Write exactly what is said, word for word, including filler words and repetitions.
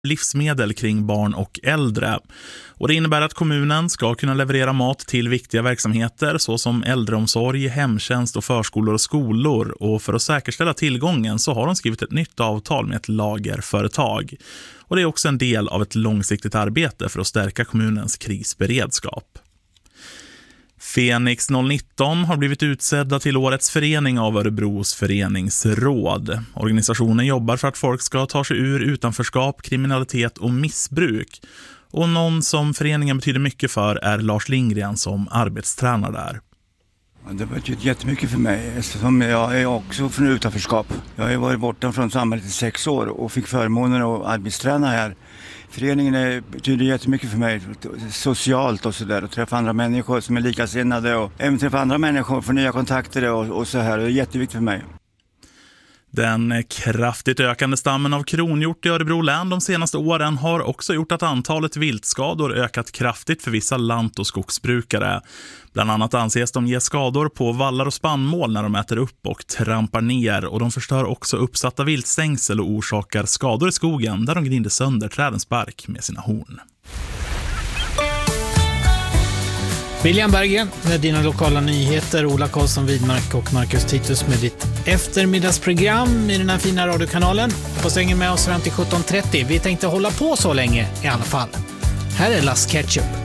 livsmedel kring barn och äldre. Och det innebär att kommunen ska kunna leverera mat till viktiga verksamheter såsom äldreomsorg, hemtjänst och förskolor och skolor. Och för att säkerställa tillgången så har de skrivit ett nytt avtal med ett lagerföretag. Och det är också en del av ett långsiktigt arbete för att stärka kommunens krisberedskap. Fenix noll nitton har blivit utsedda till årets förening av Örebros föreningsråd. Organisationen jobbar för att folk ska ta sig ur utanförskap, kriminalitet och missbruk. Och någon som föreningen betyder mycket för är Lars Lindgren som arbetstränare där. Det betyder jättemycket för mig eftersom jag är också från utanförskap. Jag har varit borta från samhället i sex år och fick förmånen att arbetsträna här. Föreningen är, betyder jättemycket för mig socialt och sådär. Och träffa andra människor som är likasinnade och även träffa andra människor, få nya kontakter och, och så här. Det är jätteviktigt för mig. Den kraftigt ökande stammen av kronhjort i Örebro län de senaste åren har också gjort att antalet viltskador ökat kraftigt för vissa lant- och skogsbrukare. Bland annat anses de ge skador på vallar och spannmål när de äter upp och trampar ner, och de förstör också uppsatta viltstängsel och orsakar skador i skogen där de gnider sönder trädens bark med sina horn. William Berggren med dina lokala nyheter, Ola Karlsson Widmark och Marcus Titus med ditt eftermiddagsprogram i den här fina radiokanalen. Och stänger med oss fram till sjutton trettio. Vi tänkte hålla på så länge i alla fall. Här är Last Ketchup.